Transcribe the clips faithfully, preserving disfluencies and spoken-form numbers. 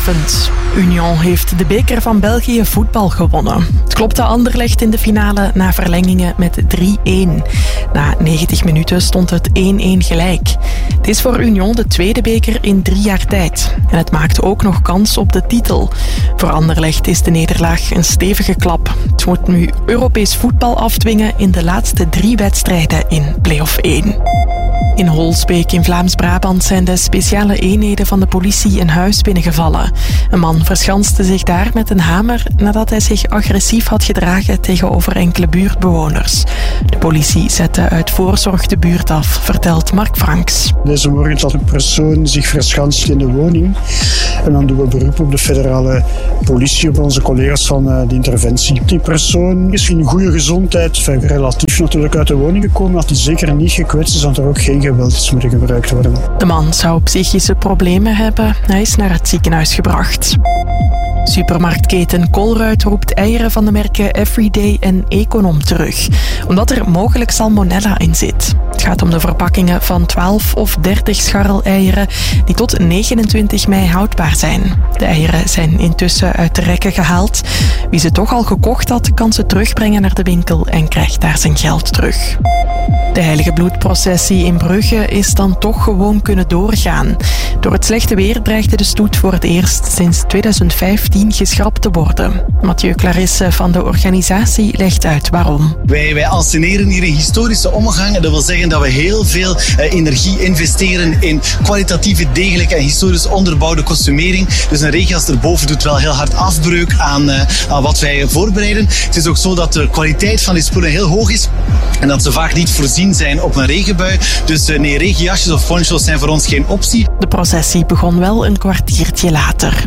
Goedenavond. Union heeft de beker van België voetbal gewonnen. Het klopte Anderlecht in de finale na verlengingen met drie-een. Na negentig minuten stond het één-één gelijk. Het is voor Union de tweede beker in drie jaar tijd. En het maakt ook nog kans op de titel. Voor Anderlecht is de nederlaag een stevige klap. Het moet nu Europees voetbal afdwingen in de laatste drie wedstrijden in play-off één. In Holsbeek in Vlaams-Brabant zijn de speciale eenheden van de politie een huis binnengevallen. Een man verschanste zich daar met een hamer nadat hij zich agressief had gedragen tegenover enkele buurtbewoners. De politie zette uit voorzorg de buurt af, vertelt Mark Franks. Deze morgen had een persoon zich verschanst in de woning. En dan doen we beroep op de federale politie, op onze collega's van de interventie. Die persoon is in goede gezondheid, relatief natuurlijk uit de woning gekomen, had hij zeker niet gekwetst, dus had er ook geen geweld is moeten gebruikt worden. De man zou psychische problemen hebben. Hij is naar het ziekenhuis gebracht. Supermarktketen Colruyt roept eieren van de merken Everyday en Econom terug, omdat er mogelijk salmonella in zit. Het gaat om de verpakkingen van twaalf of dertig scharreleieren die tot negenentwintig mei houdbaar zijn. De eieren zijn intussen uit de rekken gehaald. Wie ze toch al gekocht had, kan ze terugbrengen naar de winkel en krijgt daar zijn geld terug. De heilige bloedprocessie in Brugge is dan toch gewoon kunnen doorgaan. Door het slechte weer dreigde de stoet voor het eerst sinds tweeduizend vijftien geschrapt te worden. Mathieu Clarisse van de organisatie legt uit waarom. Wij, wij anseneren hier een historische omgang. Dat wil zeggen dat we heel veel uh, energie investeren in kwalitatieve, degelijke en historisch onderbouwde kostumering. Dus een regenjas erboven doet wel heel hard afbreuk aan, uh, aan wat wij voorbereiden. Het is ook zo dat de kwaliteit van die spullen heel hoog is en dat ze vaak niet voorzien zijn op een regenbui. Dus uh, nee, regenjasjes of poncho's zijn voor ons geen optie. De processie begon wel een kwartiertje later.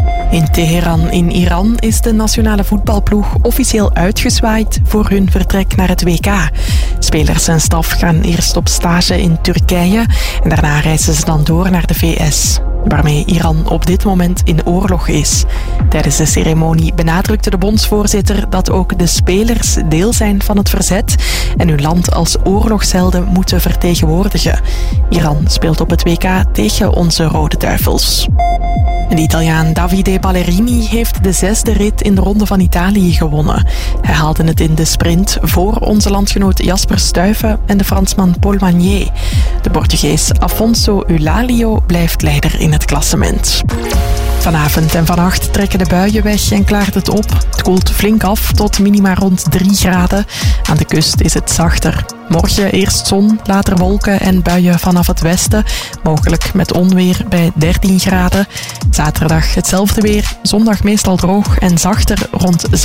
In Teheran in Iran is de nationale voetbalploeg officieel uitgezwaaid voor hun vertrek naar het W K. Spelers en staf gaan eerst op stage in Turkije en daarna reizen ze dan door naar de V S, waarmee Iran op dit moment in oorlog is. Tijdens de ceremonie benadrukte de bondsvoorzitter dat ook de spelers deel zijn van het verzet en hun land als oorlogshelden moeten vertegenwoordigen. Iran speelt op het W K tegen onze Rode Duivels. De Italiaan Davide Ballerini heeft de zesde rit in de Ronde van Italië gewonnen. Hij haalde het in de sprint voor onze landgenoot Jasper Stuyven en de Fransman Paul Magnier. De Portugees Afonso Eulalio blijft leider in het klassement. Vanavond en vannacht trekken de buien weg en klaart het op. Het koelt flink af tot minima rond drie graden. Aan de kust is het zachter. Morgen eerst zon, later wolken en buien vanaf het westen. Mogelijk met onweer bij dertien graden. Zaterdag hetzelfde weer. Zondag meestal droog en zachter rond